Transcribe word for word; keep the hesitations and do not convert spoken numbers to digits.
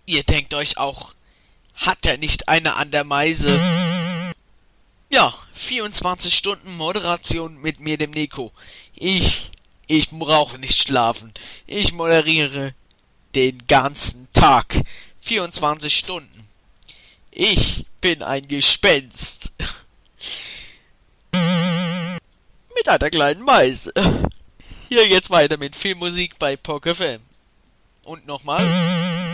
Ihr denkt euch auch, hat er nicht eine an der Meise? Ja, vierundzwanzig Stunden Moderation mit mir, dem Nico. Ich, ich brauche nicht schlafen. Ich moderiere den ganzen Tag. vierundzwanzig Stunden. Ich bin ein Gespenst. Mit einer kleinen Meise. Hier geht's weiter mit viel Musik bei P O K F M. Und nochmal.